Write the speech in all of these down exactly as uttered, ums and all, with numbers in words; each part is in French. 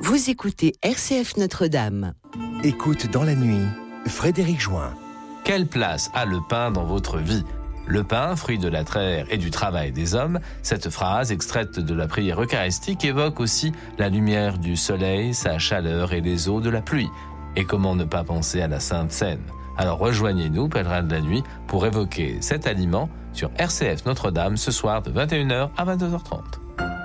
Vous écoutez R C F Notre-Dame. Écoute dans la nuit, Frédéric Join. Quelle place a le pain dans votre vie ? Le pain, fruit de la terre et du travail des hommes, cette phrase extraite de la prière eucharistique évoque aussi la lumière du soleil, sa chaleur et les eaux de la pluie. Et comment ne pas penser à la Sainte Seine ? Alors rejoignez-nous, pèlerins de la nuit, pour évoquer cet aliment sur R C F Notre-Dame ce soir de vingt et une heures à vingt-deux heures trente.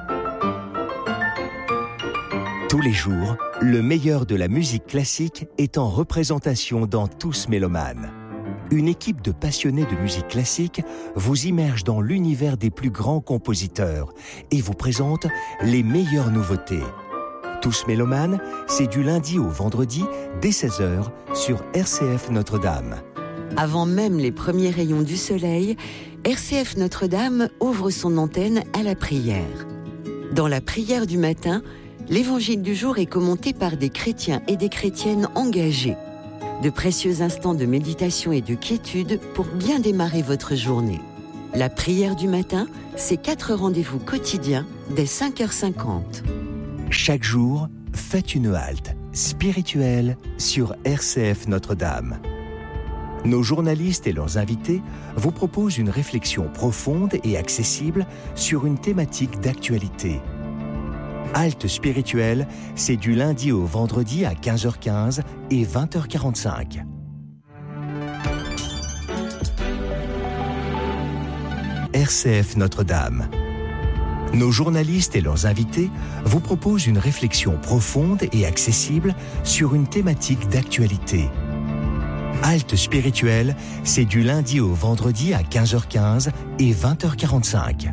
Tous les jours, le meilleur de la musique classique est en représentation dans Tous Mélomanes. Une équipe de passionnés de musique classique vous immerge dans l'univers des plus grands compositeurs et vous présente les meilleures nouveautés. Tous Mélomanes, c'est du lundi au vendredi dès seize heures sur R C F Notre-Dame. Avant même les premiers rayons du soleil, R C F Notre-Dame ouvre son antenne à la prière. Dans la prière du matin, l'évangile du jour est commenté par des chrétiens et des chrétiennes engagés. De précieux instants de méditation et de quiétude pour bien démarrer votre journée. La prière du matin, c'est quatre rendez-vous quotidiens dès cinq heures cinquante. Chaque jour, faites une halte spirituelle sur R C F Notre-Dame. Nos journalistes et leurs invités vous proposent une réflexion profonde et accessible sur une thématique d'actualité. Halte spirituelle, c'est du lundi au vendredi à quinze heures quinze et vingt heures quarante-cinq. R C F Notre-Dame. Nos journalistes et leurs invités vous proposent une réflexion profonde et accessible sur une thématique d'actualité. Halte spirituelle, c'est du lundi au vendredi à quinze heures quinze et vingt heures quarante-cinq.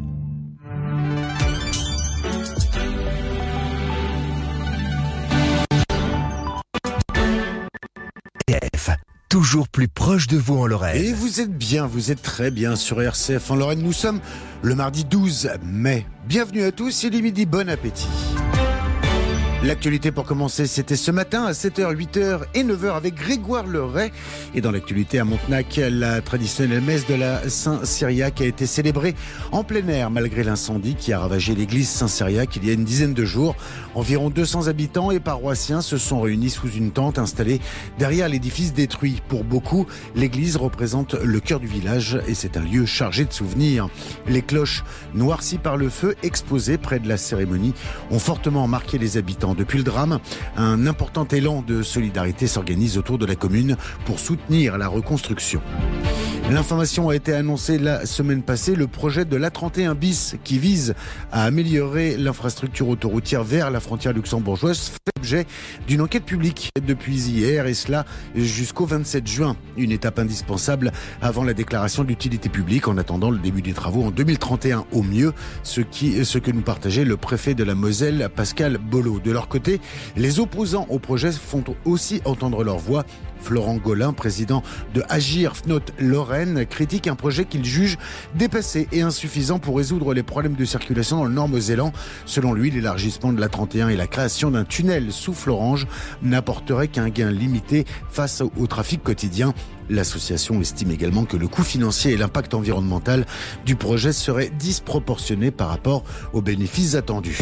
Toujours plus proche de vous en Lorraine. Et vous êtes bien, vous êtes très bien sur R C F en Lorraine. Nous sommes le mardi douze mai. Bienvenue à tous, il est midi, bon appétit. L'actualité pour commencer, c'était ce matin à sept heures, huit heures et neuf heures avec Grégoire Leray. Et dans l'actualité à Montenac, la traditionnelle messe de la Saint-Cyriaque a été célébrée en plein air malgré l'incendie qui a ravagé l'église Saint-Cyriaque il y a une dizaine de jours. Environ deux cents habitants et paroissiens se sont réunis sous une tente installée derrière l'édifice détruit. Pour beaucoup, l'église représente le cœur du village et c'est un lieu chargé de souvenirs. Les cloches noircies par le feu exposées près de la cérémonie ont fortement marqué les habitants. Depuis le drame, un important élan de solidarité s'organise autour de la commune pour soutenir la reconstruction. L'information a été annoncée la semaine passée, le projet de l'A trente et un bis qui vise à améliorer l'infrastructure autoroutière vers la frontière luxembourgeoise fait l'objet d'une enquête publique depuis hier et cela jusqu'au vingt-sept juin. Une étape indispensable avant la déclaration d'utilité publique en attendant le début des travaux en deux mille trente et un au mieux, ce, qui, ce que nous partageait le préfet de la Moselle, Pascal Bollot. De leur côté, les opposants au projet font aussi entendre leur voix. Florent Golin, président de Agir F N O T Lorraine, critique un projet qu'il juge dépassé et insuffisant pour résoudre les problèmes de circulation dans le Nord-Mosellan. Selon lui, l'élargissement de l'A trente et un et la création d'un tunnel sous Florange n'apporterait qu'un gain limité face au trafic quotidien. L'association estime également que le coût financier et l'impact environnemental du projet seraient disproportionnés par rapport aux bénéfices attendus.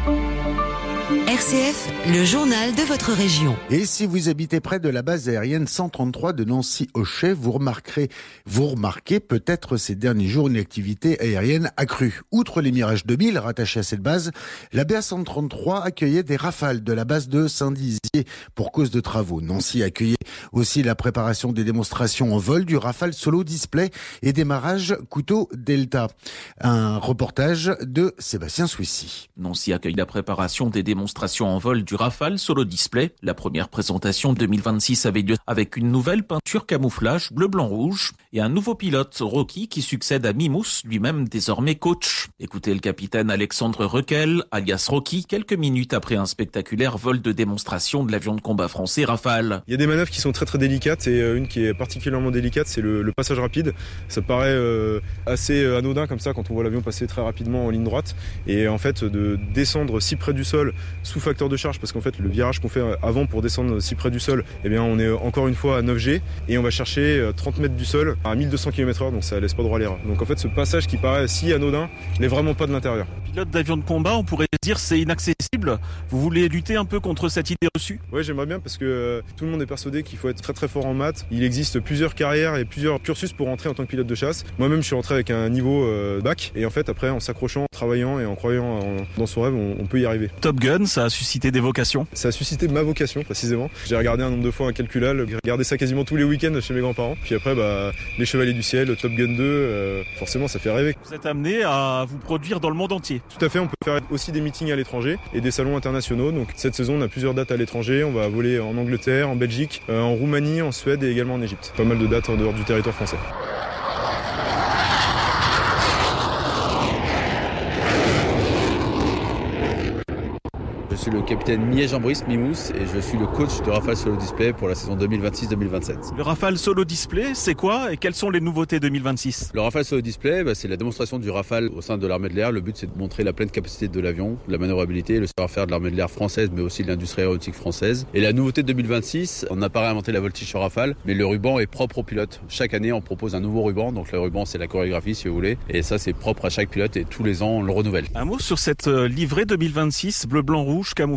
R C F, le journal de votre région. Et si vous habitez près de la base aérienne cent trente-trois de Nancy-Auchet, vous remarquerez, vous remarquez peut-être ces derniers jours une activité aérienne accrue. Outre les Mirage deux mille rattachés à cette base, la B A cent trente-trois accueillait des Rafales de la base de Saint-Dizier pour cause de travaux. Nancy accueillait aussi la préparation des démonstrations en vol du Rafale Solo Display et démarrage Couteau Delta. Un reportage de Sébastien Souissy. Nancy accueille la préparation des démonstrations en vol du Rafale Solo Display. La première présentation deux mille vingt-six avait lieu avec une nouvelle peinture camouflage bleu-blanc-rouge et un nouveau pilote, Rocky, qui succède à Mimous, lui-même désormais coach. Écoutez le capitaine Alexandre Requel, alias Rocky, quelques minutes après un spectaculaire vol de démonstration de l'avion de combat français Rafale. Il y a des manœuvres qui sont très très délicates et une qui est particulièrement délicate, c'est le, le passage rapide. Ça paraît euh, assez anodin comme ça quand on voit l'avion passer très rapidement en ligne droite et en fait de descendre si près du sol sous facteur de charge parce qu'en fait le virage qu'on fait avant pour descendre si près du sol, eh bien on est encore une fois à neuf G et on va chercher trente mètres du sol à mille deux cents kilomètres heure, donc ça laisse pas droit à l'erreur. Donc en fait ce passage qui paraît si anodin n'est vraiment pas de l'intérieur. Pilote d'avion de combat, on pourrait dire c'est inaccessible. Vous voulez lutter un peu contre cette idée reçue ? Ouais, j'aimerais bien parce que euh, tout le monde est persuadé qu'il faut être très très fort en maths. Il existe plusieurs carrières et plusieurs cursus pour entrer en tant que pilote de chasse. Moi-même je suis rentré avec un niveau euh, bac et en fait après en s'accrochant, en travaillant et en croyant en, dans son rêve, on, on peut y arriver. Top Gun, ça a suscité des vocations ? Ça a suscité ma vocation précisément. J'ai regardé un nombre de fois incalculable, j'ai regardé ça quasiment tous les week-ends chez mes grands-parents. Puis après bah, les Chevaliers du Ciel, Top Gun deux, euh, forcément ça fait rêver. Vous êtes amené à vous produire dans le monde entier ? Tout à fait, on peut faire aussi des meetings à l'étranger et des salons internationaux. Donc cette saison on a plusieurs dates à l'étranger, on va voler en Angleterre, en Belgique, euh, en Roumanie, en Suède et également en Égypte. Pas mal de dates en dehors du territoire français. Je suis le capitaine Miège-en-Brice, Mimous, et je suis le coach de Rafale Solo Display pour la saison deux mille vingt-six deux mille vingt-sept. Le Rafale Solo Display, c'est quoi et quelles sont les nouveautés deux mille vingt-six ? Le Rafale Solo Display, bah, c'est la démonstration du Rafale au sein de l'armée de l'air. Le but, c'est de montrer la pleine capacité de l'avion, la manœuvrabilité et le savoir-faire de l'armée de l'air française, mais aussi de l'industrie aéronautique française. Et la nouveauté de deux mille vingt-six, on n'a pas réinventé la voltige sur Rafale, mais le ruban est propre au pilote. Chaque année, on propose un nouveau ruban. Donc le ruban, c'est la chorégraphie, si vous voulez. Et ça, c'est propre à chaque pilote et tous les ans, on le renouvelle. Un mot sur cette livrée deux mille vingt-six, bleu, blanc, rouge, camouflage.